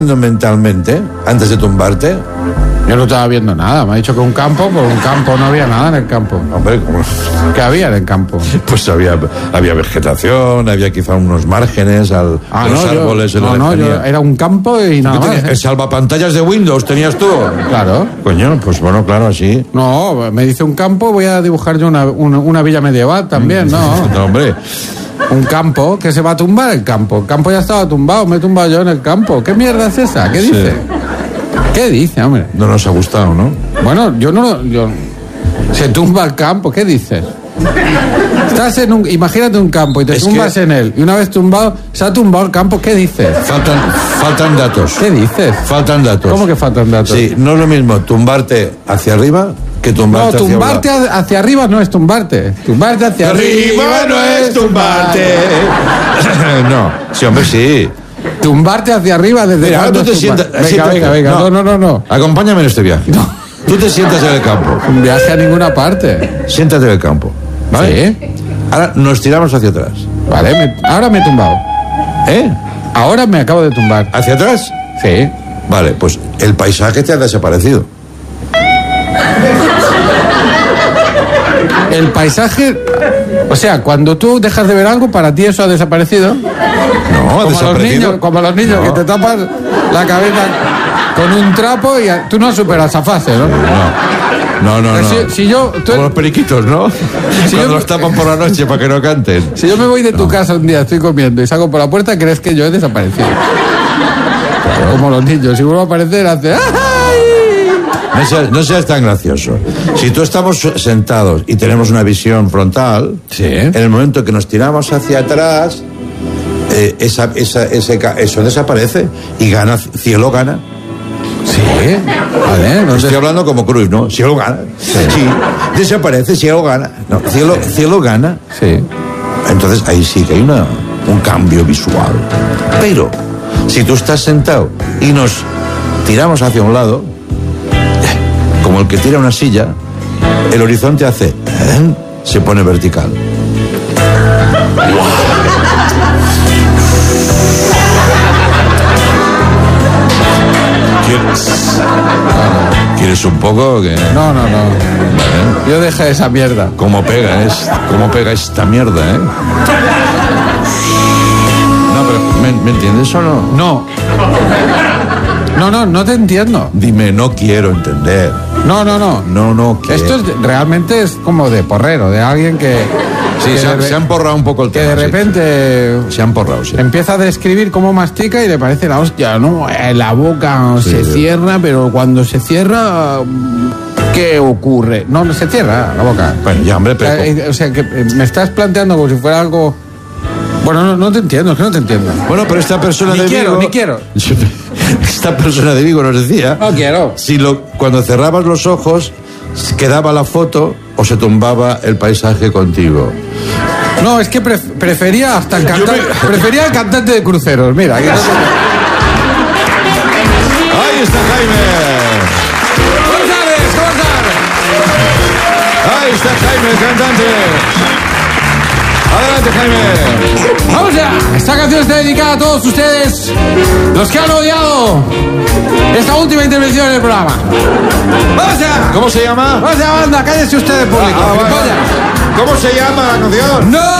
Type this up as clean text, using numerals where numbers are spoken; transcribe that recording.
mentalmente antes de tumbarte? Yo no estaba viendo nada. Me ha dicho que un campo, pues un campo no había nada en el campo. Hombre, ¿cómo? ¿Qué había en el campo? Pues había vegetación, había quizá unos márgenes a los árboles en la lejanía. Era un campo y nada más. ¿El salvapantallas de Windows tenías tú? Claro. Coño, pues bueno, claro, así. No, me dice un campo, voy a dibujar yo una villa medieval también, ¿no? No, hombre. Un campo que se va a tumbar el campo. El campo ya estaba tumbado, me he tumbado yo en el campo. ¿Qué mierda es esa? ¿Qué dice? ¿Qué dice, hombre? No nos ha gustado, ¿no? Bueno, se tumba el campo, ¿qué dices? Estás imagínate un campo y te tumbas en él. Y una vez tumbado, se ha tumbado el campo, ¿qué dices? Faltan datos. ¿Qué dices? Faltan datos. ¿Cómo que faltan datos? Sí, no es lo mismo tumbarte hacia arriba que tumbarte hacia abajo. No, tumbarte hacia arriba no es tumbarte. Tumbarte hacia arriba no es tumbarte. No, sí, hombre, sí. Tumbarte hacia arriba desde... Mira, tú te sientas... Venga. No. Acompáñame en este viaje. No. Tú te sientas en el campo. Un viaje a ninguna parte. Siéntate en el campo, ¿vale? Sí. Ahora nos tiramos hacia atrás. Vale, ahora me he tumbado. ¿Eh? Ahora me acabo de tumbar. ¿Hacia atrás? Sí. Vale, pues el paisaje te ha desaparecido. El paisaje... O sea, cuando tú dejas de ver algo, para ti eso ha desaparecido. No, ha desaparecido. Como los niños que te tapan la cabeza con un trapo y tú no superas esa fase, ¿no? No. Si yo... Como los periquitos, ¿no? Cuando los tapan por la noche para que no canten. Si yo me voy de tu casa un día, estoy comiendo y salgo por la puerta, crees que yo he desaparecido. Claro. Como los niños, si vuelvo a aparecer, hace... No seas tan gracioso. Si tú estamos sentados y tenemos una visión frontal, sí, en el momento que nos tiramos hacia atrás, eso desaparece y cielo gana. Sí, vale. Estoy hablando como Cruyff, ¿no? Cielo gana. Sí. Desaparece, cielo gana. No, cielo gana. Sí. Entonces ahí sí que hay un cambio visual. Pero si tú estás sentado y nos tiramos hacia un lado, como el que tira una silla, el horizonte se pone vertical. ¿Quieres un poco? ¿Qué? No. Vale. Yo dejé esa mierda. ¿Cómo pega esta mierda, eh? No, pero ¿me entiendes o no? No te entiendo. Dime, no quiero entender. No. No quiero. Esto realmente es como de porrero, de alguien que... Sí, se ha emporrado un poco el tema. Que de repente... Sí. Se ha emporrado, sí. Empieza a describir cómo mastica y le parece la hostia, ¿no? La boca se cierra, pero cuando se cierra... ¿Qué ocurre? No se cierra la boca. Bueno, ya, hombre, pero... O sea, que me estás planteando como si fuera algo... Bueno, no te entiendo, es que no te entiendo. Bueno, pero esta persona de Vigo... Ni quiero. Esta persona de Vigo nos decía... No quiero. Si cuando cerrabas los ojos, quedaba la foto o se tumbaba el paisaje contigo. No, es que prefería hasta el cantante... Prefería el cantante de cruceros, mira. Ahí está Jaime. ¿Cómo sabes? Ahí está Jaime, el cantante. Adelante, Jaime. Vamos ya. Esta canción está dedicada a todos ustedes, los que han odiado esta última intervención en el programa. ¡Vamos ya! ¿Cómo se llama? ¡Vamos ya, banda! ¡Cállese usted, público! ¿Cómo se llama la canción? ¡No!